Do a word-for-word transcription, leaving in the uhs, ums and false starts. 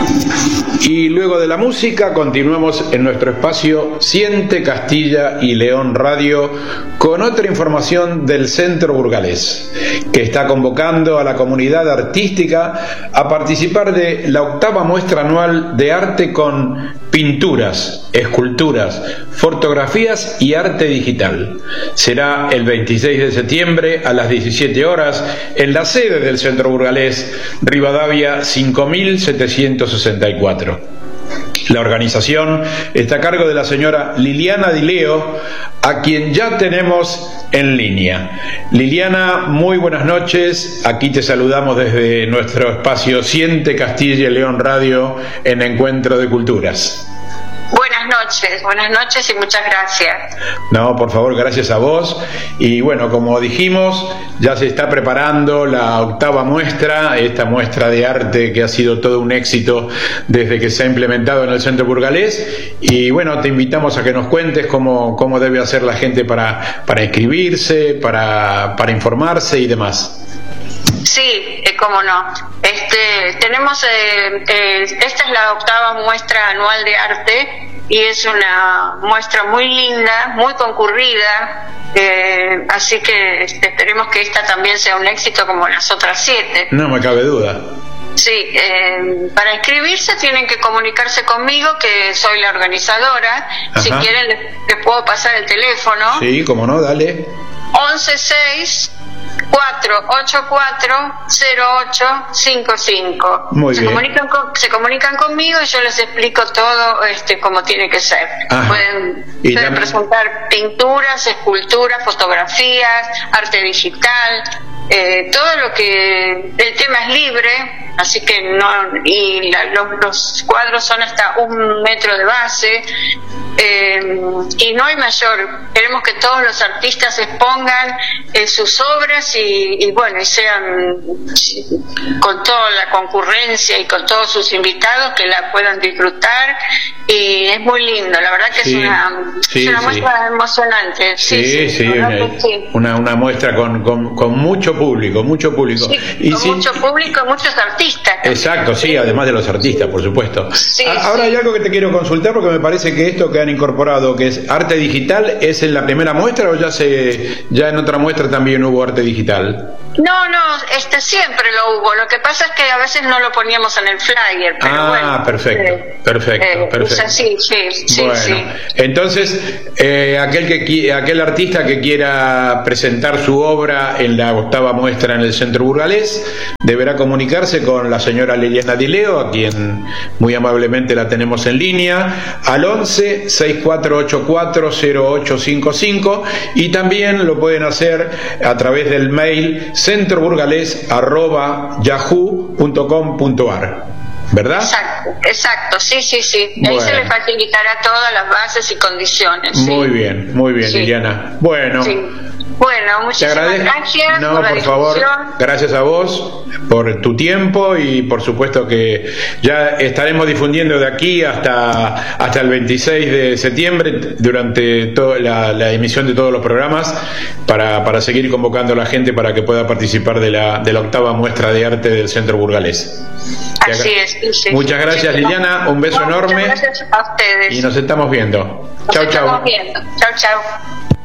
Y luego de la música continuamos en nuestro espacio Siente Castilla y León Radio con otra información del Centro Burgalés, que está convocando a la comunidad artística a participar de la octava muestra anual de arte con pinturas, esculturas, fotografías y arte digital. Será el veintiséis de septiembre a las diecisiete horas en la sede del Centro Burgalés, Rivadavia cinco mil setecientos sesenta y cuatro. La organización está a cargo de la señora Liliana Di Leo, a quien ya tenemos en línea. Liliana, muy buenas noches. Aquí te saludamos desde nuestro espacio Siente Castilla y León Radio en Encuentro de Culturas. Buenas noches, buenas noches y muchas gracias. No, por favor, gracias a vos. Y bueno, como dijimos, ya se está preparando la octava muestra, esta muestra de arte que ha sido todo un éxito desde que se ha implementado en el Centro Burgalés. Y bueno, te invitamos a que nos cuentes cómo, cómo debe hacer la gente para, para inscribirse, para, para informarse y demás. Sí, eh, cómo no. Este, tenemos, eh, eh, esta es la octava muestra anual de arte y es una muestra muy linda, muy concurrida, eh, así que este, esperemos que esta también sea un éxito como las otras siete. No me cabe duda. Sí, eh, para inscribirse tienen que comunicarse conmigo, que soy la organizadora. Ajá. Si quieren les, les puedo pasar el teléfono. Sí, cómo no, dale. once seis cuatro ocho cuatro cero ocho cinco cinco. Muy se bien. Comunican con, se comunican conmigo y yo les explico todo este como tiene que ser. Ajá. Pueden, Y pueden tam- presentar pinturas, esculturas, fotografías, arte digital, eh, todo lo que el tema es libre, así que no, y la, los, los cuadros son hasta un metro de base. Eh, y no hay mayor, queremos que todos los artistas expongan eh, sus obras y, y bueno, y sean con toda la concurrencia y con todos sus invitados que la puedan disfrutar, y es muy lindo, la verdad que Sí, es una, sí, es una sí. muestra emocionante. Sí, sí, sí, la una, verdad que sí. una, una muestra con, con, con mucho público, mucho público. Sí, y con sí, mucho público y muchos artistas también. Exacto, sí, además de los artistas, por supuesto. Sí, A- Ahora sí. hay algo que te quiero consultar porque me parece que esto que han incorporado, que es arte digital, ¿es en la primera muestra o ya se ya en otra muestra también hubo arte digital? No, no, este siempre lo hubo. Lo que pasa es que a veces no lo poníamos en el flyer, pero Ah, bueno. perfecto, eh, perfecto, eh, perfecto. Es así, sí, sí, Bueno, sí. entonces eh, aquel que qui- aquel artista que quiera presentar su obra en la octava muestra en el Centro Burgalés deberá comunicarse con la señora Liliana Di Leo, a quien muy amablemente la tenemos en línea, al once seis cuatro ocho cuatro cero ocho cinco cinco, y también lo pueden hacer a través del mail centroburgalés arroba yahoo punto com punto ar, ¿verdad? Exacto, exacto, sí, sí, sí. Ahí Bueno. se les facilitará todas las bases y condiciones. Sí. Muy bien, muy bien, Sí. Liliana. Bueno, Sí. Bueno, te muchísimas agradezco. gracias No, por la por favor, discusión. gracias a vos por tu tiempo, y por supuesto que ya estaremos difundiendo de aquí hasta hasta el veintiséis de septiembre durante toda la, la emisión de todos los programas para, para seguir convocando a la gente para que pueda participar de la, de la octava muestra de arte del Centro Burgalés. Te Así agra- es, sí, sí. Muchas gracias, Sí, Liliana, un beso no, enorme Muchas gracias a ustedes. y nos estamos viendo. Nos Chau, estamos chau. viendo. Chau, chau.